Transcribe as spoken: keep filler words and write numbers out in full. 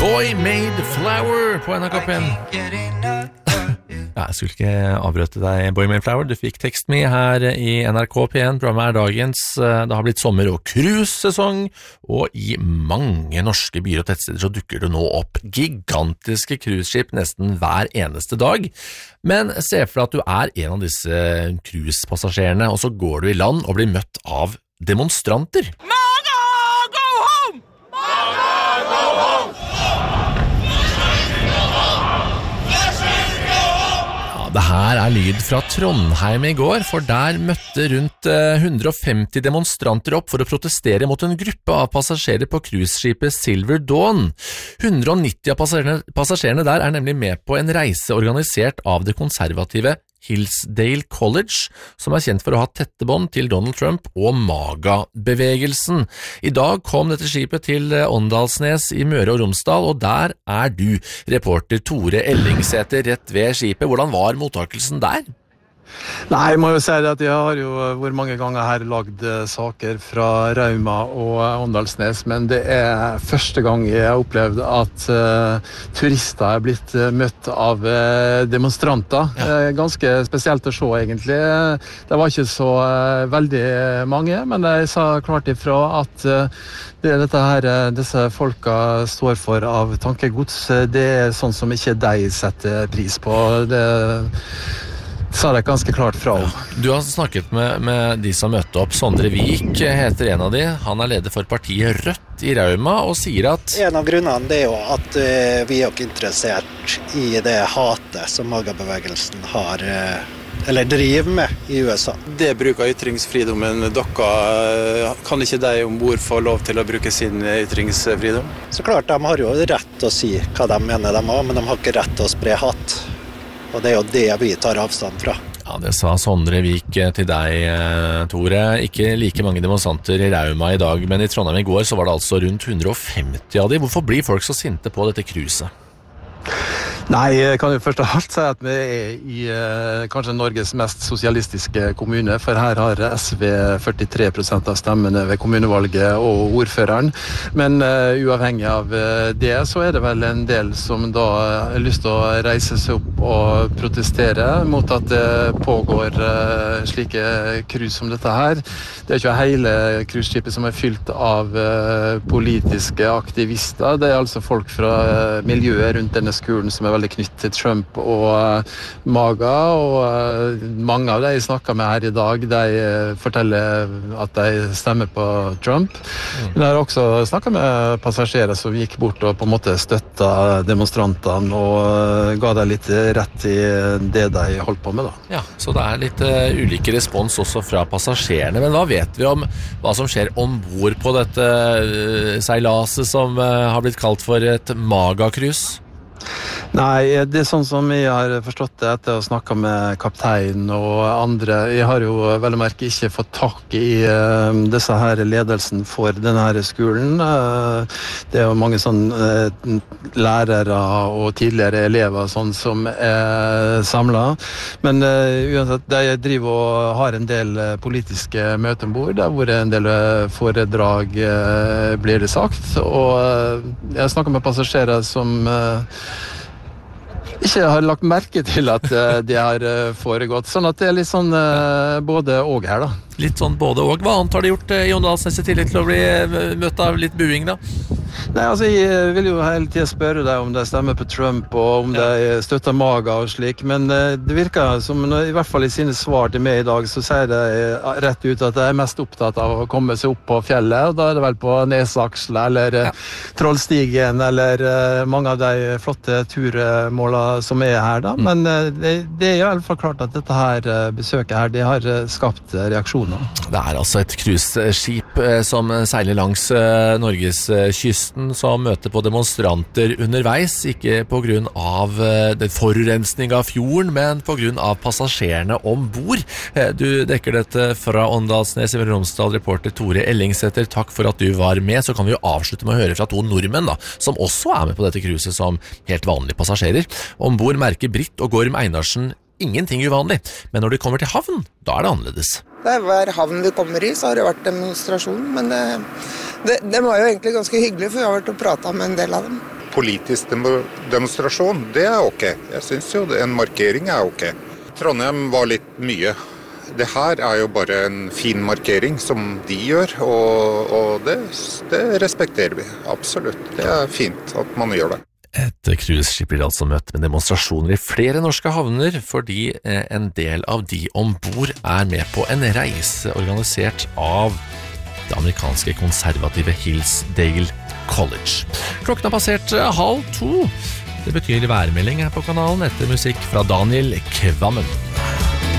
Boy Made Flower på N R K P en. Ja, jeg skulle ikke avbrøte deg, Boy Made Flower. Du fikk tekst med her i N R K P en. Programmet er dagens. Det har blitt sommer- og cruise-sesong, og i mange norske byer og tettsteder så dukker det nå opp gigantiske cruiseskip nesten hver eneste dag. Men se for deg at du er en av disse cruisepassasjerene, og så går du i land og blir møtt av demonstranter. Maga, go home! Maga, go home! Det her er lyd fra Trondheim i går, for der møtte rundt hundre og femti demonstranter opp for å protestere mot en gruppe av passasjerer på cruiseskipet Silver Dawn. hundre og nitti av passasjerene, passasjerene der er nemlig med på en reise organisert av det konservative Hillsdale College, som er kjent for å ha tette bånd til Donald Trump og MAGA-bevegelsen. I dag kom dette skipet til Åndalsnes i Møre og Romsdal, og der er du, reporter Tore Ellingsæter, rett ved skipet. Hvordan var mottakelsen der? Nei, jeg må jo si at jeg har jo hvor mange ganger her lagd saker fra Rauma og Åndalsnes, men det er første gang jeg har opplevd at uh, turister er blitt uh, møtt av uh, demonstranter. Ja. Uh, ganske spesielt å se egentlig. Det var ikke så uh, veldig mange, men jeg sa klart ifra at uh, det er dette her, disse folka står for av tankegods. Det er sånn som ikke de setter pris på. Det sa det ganske klart fra om. Ja. Du har snakket med, med de som møtte opp. Sondre Vik heter en av de. Han er leder for partiet Rødt i Rauma og sier at en av grunnene det er jo at uh, vi er ikke interessert i det hatet som MAGA-bevegelsen har uh, eller driver med i U S A. Det bruker ytringsfridommen dere. Kan ikke de ombord få lov til å bruke sin ytringsfridom? Så klart, de har jo rett til å si hva de mener de har, men de har ikke rett til å spre hat. Og det er jo det vi tar avstand fra. Ja, det sa Sondre Vik til deg, Tore. Ikke like mange demonstranter i Rauma i dag, men i Trondheim i går så var det altså rundt hundre og femti av de. Hvorfor blir folk så sinte på dette cruiset? Nei, jeg kan jo først og alt si at vi er i eh, kanskje Norges mest sosialistiske kommune, for her har S V førtitre prosent av stemmene ved kommunevalget og ordføreren. Men uh, uavhengig av uh, det, så er det vel en del som da har lyst til å reise seg opp og protestere mot at det pågår uh, slike cruise som dette her. Det er ikke hele cruiseskipet som er fylt av uh, politiske aktivister. Det er altså folk fra uh, miljøet rundt denne skolen som er veldig knyttet til Trump og uh, MAGA, og uh, mange av de jeg snakket med her i dag, de uh, forteller at de stemmer på Trump. Mm. Men jeg har også snakket med passasjerer som gikk bort og på en måte støttet demonstrantene og uh, ga dem litt rett i det de holdt på med da. Ja, så det er litt uh, ulike respons også fra passasjerene, men hva vet vi om hva som skjer ombord på dette uh, seilaset som uh, har blitt kalt for et MAGA-cruise? Nei, det er sånn som jeg har forstått det etter å snakke med kaptein og andre. Jeg har jo vel og merke ikke fått tak i uh, disse her ledelsen for denne her skolen. Uh, det er jo mange sånn uh, lærere og tidligere elever sånn som er samlet. Men uh, uansett, de driver og har en del uh, politiske møter ombord, der hvor en del uh, foredrag uh, blir det sagt. Og uh, jeg har snakket med passasjerer som uh, ikke har lagt merke til at uh, det har uh, foregått. Sånn at det er litt sånn uh, både og her da. Litt sånn både og. Hva annet har de gjort i Åndalsnes i tillegg til å bli møtt av litt buing da? Nei, altså jeg vil jo hele tiden spørre deg om de stemmer på Trump og om ja. de støtter MAGA og slik, men uh, det virker som, i hvert fall i sine svar til meg i dag, så sier de rett ut at de er mest opptatt av å komme seg opp på fjellet, og da er det vel på Nesaksla eller ja. Trollstigen eller uh, mange av de flotte turmålene som er her da, mm. men uh, det, det er i hvert fall klart at dette her uh, besøket her, det har uh, skapt uh, reaksjoner. Det er altså et cruiseskip uh, som seiler langs uh, Norges uh, kysten, som møter på demonstranter underveis, ikke på grunn av uh, den forurensning av fjorden, men på grunn av passasjerene ombord. Uh, du dekker dette fra Åndalsnes i Møre og Romsdal, reporter Tore Ellingsæter. Takk for at du var med. Så kan vi jo avslutte med å høre fra to nordmenn da, som også er med på dette cruiset som helt vanlige passasjerer. Ombord merker Britt og Gorm Einarsen ingenting uvanlig, men når de kommer til havn, da er det annerledes. Det er hver havn vi kommer i, så har det vært demonstrasjon, men det, det, det var jo egentlig ganske hyggelig, for vi har vært og pratet med en del av dem. politisk demonstrasjon, det er ok. Jeg synes jo en markering er ok. Trondheim var litt mye. Det her er jo bare en fin markering som de gjør, og, og det, det respekterer vi. Absolutt. Det er fint at man gjør det. Et cruiseskip blir altså møtt med demonstrasjoner i flere norske havner fordi en del av de ombord er med på en reise organisert av det amerikanske konservative Hillsdale College. Klokken har passert halv to. Det betyr værmelding her på kanalen etter musikk fra Daniel Kvammen.